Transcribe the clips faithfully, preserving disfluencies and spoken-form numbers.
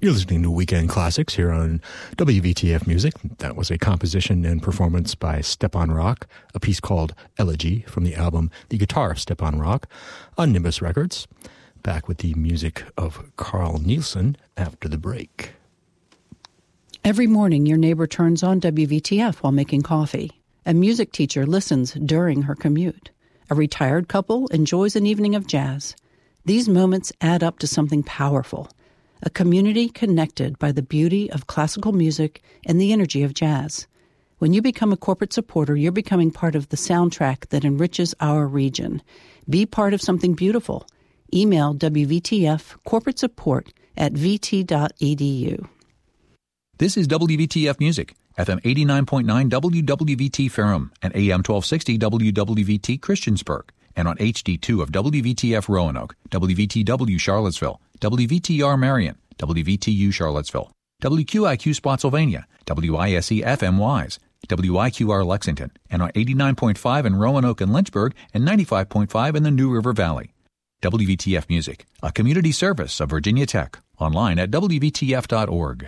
You're listening to Weekend Classics here on W V T F Music. That was a composition and performance by Stepan Rock, a piece called Elegy from the album The Guitar of Stepan Rock on Nimbus Records. Back with the music of Carl Nielsen after the break. Every morning, your neighbor turns on W V T F while making coffee. A music teacher listens during her commute. A retired couple enjoys an evening of jazz. These moments add up to something powerful. A community connected by the beauty of classical music and the energy of jazz. When you become a corporate supporter, you're becoming part of the soundtrack that enriches our region. Be part of something beautiful. Email W V T F corporate support at v t dot e d u. This is W V T F Music, F M eighty-nine point nine W W V T Ferrum and A M twelve sixty W W V T Christiansburg, and on H D two of W V T F Roanoke, W V T W Charlottesville, W V T R Marion, W V T U Charlottesville, W Q I Q Spotsylvania, W I S E F M Wise, W I Q R Lexington, and on eighty-nine point five in Roanoke and Lynchburg, and ninety-five point five in the New River Valley. W V T F Music, a community service of Virginia Tech, online at w v t f dot org.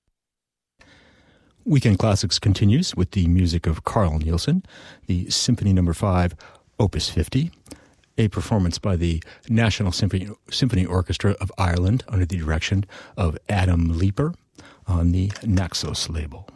Weekend Classics continues with the music of Carl Nielsen, the Symphony Number five, Opus fifty, a performance by the National Symphony, Symphony Orchestra of Ireland under the direction of Adam Leeper on the Naxos label.